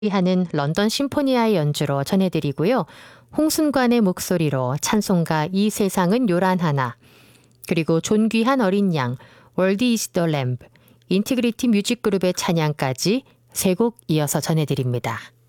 하는 런던 심포니아의 연주로 전해드리고요. 홍순관의 목소리로 찬송가 이 세상은 요란하나, 그리고 존귀한 어린 양, 월드 이즈 더 램브, 인티그리티 뮤직그룹의 찬양까지 세 곡 이어서 전해드립니다.